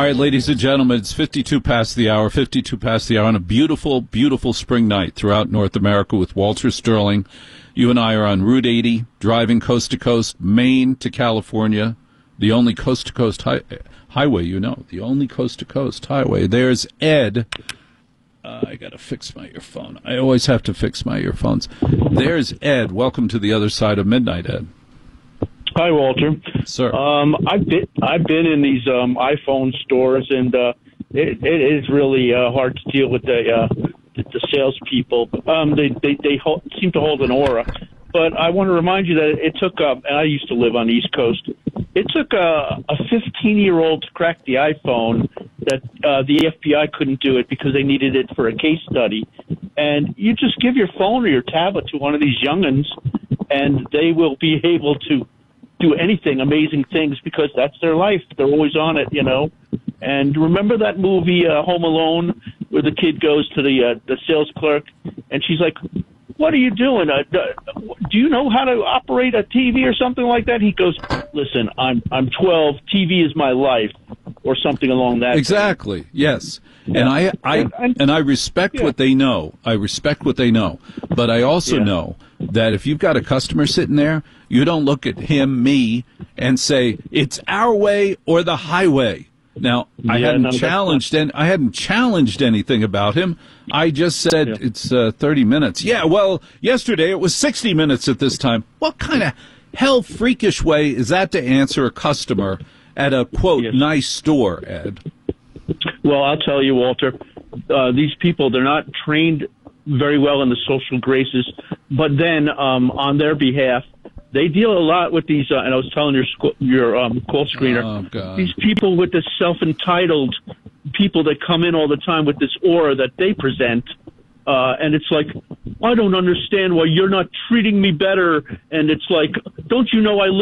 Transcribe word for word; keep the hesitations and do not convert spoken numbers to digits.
right, ladies and gentlemen, it's fifty-two past the hour, fifty-two past the hour on a beautiful, beautiful spring night throughout North America with Walter Sterling. You and I are on Route eighty, driving coast to coast, Maine to California, the only coast-to-coast hi- highway you know, the only coast-to-coast highway. There's Ed. Uh, I got to fix my earphone. I always have to fix my earphones. There's Ed. Welcome to the other side of midnight, Ed. Hi, Walter. Sir. Um, I've been I've been in these um, iPhone stores, and uh, it, it is really uh, hard to deal with the uh, the, the salespeople. Um, they they, they hold, seem to hold an aura. But I want to remind you that it took, uh, and I used to live on the East Coast, it took a, a fifteen-year-old to crack the iPhone that uh, the F B I couldn't do it because they needed it for a case study. And you just give your phone or your tablet to one of these young'uns, and they will be able to do anything, amazing things, because that's their life. They're always on it, you know. And remember that movie, uh, Home Alone, where the kid goes to the uh, the sales clerk, and she's like, "What are you doing? Uh, do you know how to operate a T V or something like that?" He goes, "Listen, I'm I'm twelve. T V is my life," or something along that. Exactly. Thing. Yes. Yeah. And I, I and, and, and I respect yeah. what they know. I respect what they know. But I also yeah. know that if you've got a customer sitting there, you don't look at him, me, and say it's our way or the highway. Now, I yeah, hadn't no, challenged and I hadn't challenged anything about him. I just said yeah. it's uh, thirty minutes. Yeah, well, yesterday it was sixty minutes at this time. What kind of hell freakish way is that to answer a customer at a, quote, yes. nice store, Ed? Well, I'll tell you, Walter, uh, these people, they're not trained very well in the social graces, but then um, on their behalf, they deal a lot with these, uh, and I was telling your sc- your um, call screener, oh, God. these people with this self-entitled people that come in all the time with this aura that they present, uh, and it's like, I don't understand why you're not treating me better, and it's like, don't you know I live